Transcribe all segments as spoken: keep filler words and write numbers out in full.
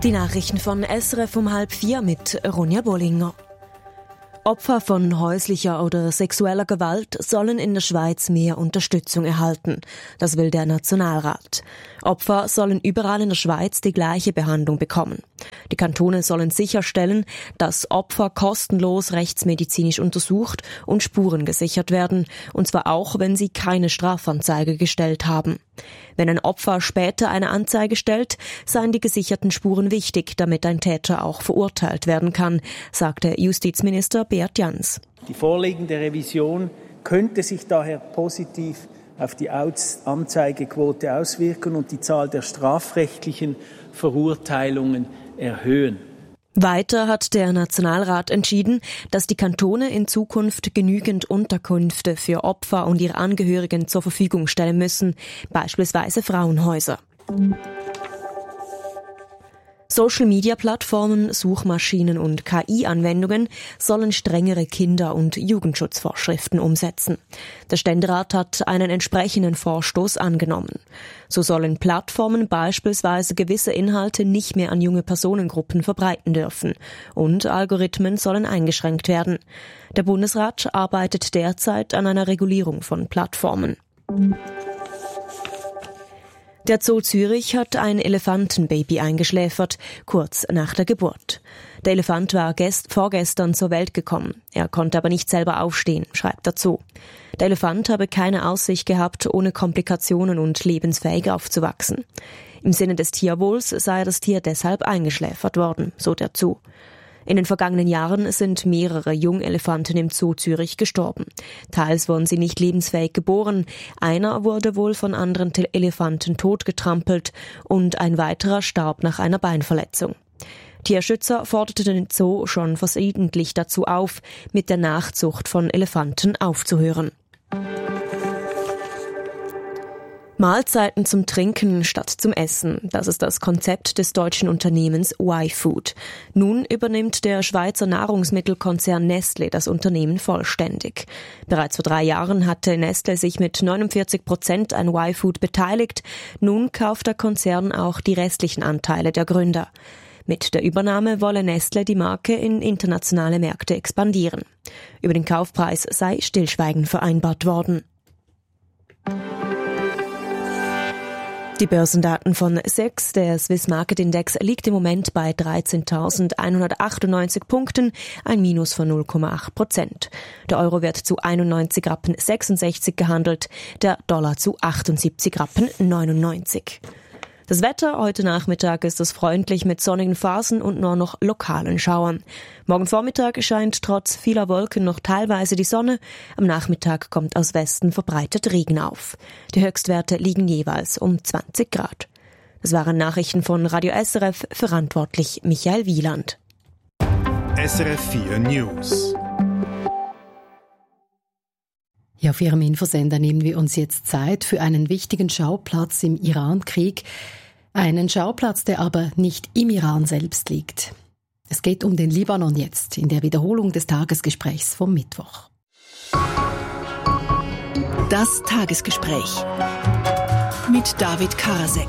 Die Nachrichten von S R F um halb vier mit Ronja Bollinger. Opfer von häuslicher oder sexueller Gewalt sollen in der Schweiz mehr Unterstützung erhalten. Das will der Nationalrat. Opfer sollen überall in der Schweiz die gleiche Behandlung bekommen. Die Kantone sollen sicherstellen, dass Opfer kostenlos rechtsmedizinisch untersucht und Spuren gesichert werden, und zwar auch, wenn sie keine Strafanzeige gestellt haben. Wenn ein Opfer später eine Anzeige stellt, seien die gesicherten Spuren wichtig, damit ein Täter auch verurteilt werden kann, sagte Justizminister Beat Jans. Die vorliegende Revision könnte sich daher positiv auf die Anzeigequote auswirken und die Zahl der strafrechtlichen Verurteilungen erhöhen. Weiter hat der Nationalrat entschieden, dass die Kantone in Zukunft genügend Unterkünfte für Opfer und ihre Angehörigen zur Verfügung stellen müssen, beispielsweise Frauenhäuser. Social-Media-Plattformen, Suchmaschinen und K I-Anwendungen sollen strengere Kinder- und Jugendschutzvorschriften umsetzen. Der Ständerat hat einen entsprechenden Vorstoß angenommen. So sollen Plattformen beispielsweise gewisse Inhalte nicht mehr an junge Personengruppen verbreiten dürfen und Algorithmen sollen eingeschränkt werden. Der Bundesrat arbeitet derzeit an einer Regulierung von Plattformen. Der Zoo Zürich hat ein Elefantenbaby eingeschläfert, kurz nach der Geburt. Der Elefant war gest- vorgestern zur Welt gekommen. Er konnte aber nicht selber aufstehen, schreibt der Zoo. Der Elefant habe keine Aussicht gehabt, ohne Komplikationen und lebensfähig aufzuwachsen. Im Sinne des Tierwohls sei das Tier deshalb eingeschläfert worden, so der Zoo. In den vergangenen Jahren sind mehrere Jungelefanten im Zoo Zürich gestorben. Teils wurden sie nicht lebensfähig geboren, einer wurde wohl von anderen Elefanten totgetrampelt und ein weiterer starb nach einer Beinverletzung. Tierschützer forderten den Zoo schon verschiedentlich dazu auf, mit der Nachzucht von Elefanten aufzuhören. Mahlzeiten zum Trinken statt zum Essen. Das ist das Konzept des deutschen Unternehmens Y-Food. Nun übernimmt der Schweizer Nahrungsmittelkonzern Nestlé das Unternehmen vollständig. Bereits vor drei Jahren hatte Nestlé sich mit neunundvierzig Prozent an Y-Food beteiligt. Nun kauft der Konzern auch die restlichen Anteile der Gründer. Mit der Übernahme wolle Nestlé die Marke in internationale Märkte expandieren. Über den Kaufpreis sei Stillschweigen vereinbart worden. Die Börsendaten von S E X, der Swiss Market Index, liegt im Moment bei dreizehntausendeinhundertachtundneunzig Punkten, ein Minus von null Komma acht Prozent. Der Euro wird zu einundneunzig Rappen sechsundsechzig gehandelt, der Dollar zu achtundsiebzig Rappen neunundneunzig. Das Wetter heute Nachmittag ist es freundlich mit sonnigen Phasen und nur noch lokalen Schauern. Morgen Vormittag scheint trotz vieler Wolken noch teilweise die Sonne. Am Nachmittag kommt aus Westen verbreitet Regen auf. Die Höchstwerte liegen jeweils um zwanzig Grad. Das waren Nachrichten von Radio S R F, verantwortlich Michael Wieland. S R F vier News. Ja, auf Ihrem Infosender nehmen wir uns jetzt Zeit für einen wichtigen Schauplatz im Iran-Krieg. Einen Schauplatz, der aber nicht im Iran selbst liegt. Es geht um den Libanon jetzt, in der Wiederholung des Tagesgesprächs vom Mittwoch. Das Tagesgespräch mit David Karasek.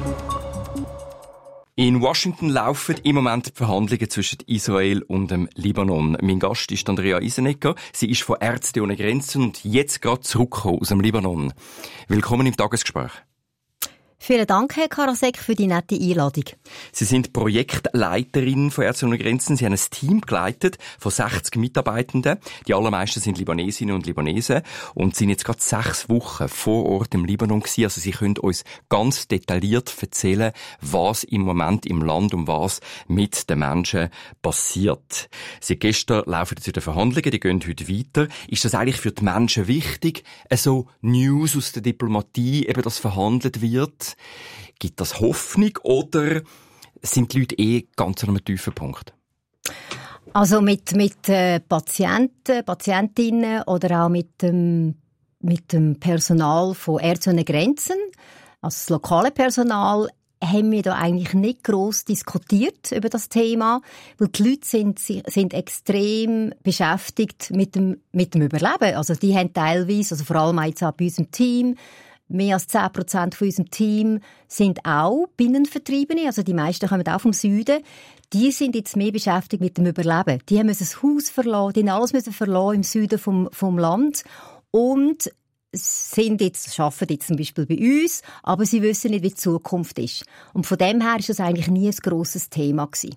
In Washington laufen im Moment die Verhandlungen zwischen Israel und dem Libanon. Mein Gast ist Andrea Isenegger. Sie ist von Ärzte ohne Grenzen und jetzt gerade zurückgekommen aus dem Libanon. Willkommen im Tagesgespräch. Vielen Dank, Herr Karasek, für die nette Einladung. Sie sind Projektleiterin von Ärzte ohne Grenzen. Sie haben ein Team geleitet von sechzig Mitarbeitenden. Die allermeisten sind Libanesinnen und Libanesen und sind jetzt gerade sechs Wochen vor Ort im Libanon gewesen. Also Sie können uns ganz detailliert erzählen, was im Moment im Land und was mit den Menschen passiert. Sie gestern laufen zu den Verhandlungen, die gehen heute weiter. Ist das eigentlich für die Menschen wichtig, so News aus der Diplomatie, eben das verhandelt wird? Gibt das Hoffnung oder sind die Leute eh ganz an einem tiefen Punkt? Also mit, mit äh, Patienten, Patientinnen oder auch mit dem, mit dem Personal von Ärzte ohne Grenzen, also das lokale Personal, haben wir da eigentlich nicht gross diskutiert über das Thema, weil die Leute sind, sind extrem beschäftigt mit dem, mit dem Überleben. Also die haben teilweise, also vor allem jetzt auch bei unserem Team, mehr als zehn Prozent von unserem Team sind auch Binnenvertriebene, also die meisten kommen auch vom Süden. Die sind jetzt mehr beschäftigt mit dem Überleben. Die müssen das Haus verlassen, die haben alles müssen verlassen im Süden vom, vom Land und sind jetzt, arbeiten jetzt zum Beispiel bei uns, aber sie wissen nicht, wie die Zukunft ist. Und von dem her ist das eigentlich nie ein grosses Thema gewesen.